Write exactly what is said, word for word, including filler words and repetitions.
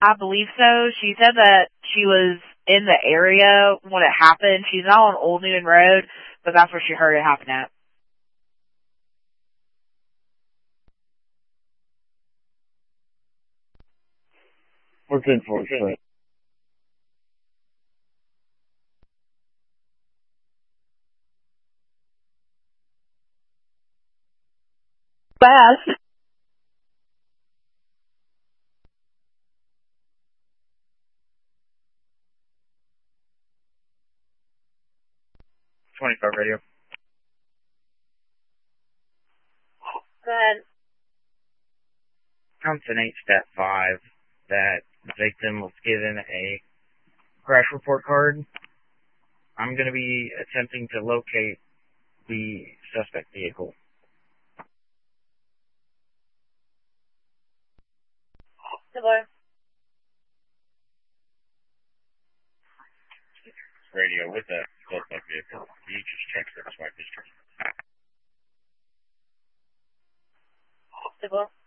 I believe so. She said that she was in the area when it happened. She's not on Old Newton Road, but that's where she heard it happen at. What's in for it? Fast. twenty-five radio. Go ahead. Thompson eight step five that the victim was given a crash report card. I'm going to be attempting to locate the suspect vehicle. Goodbye. Radio with the suspect vehicle. You just check the swipe history. Goodbye.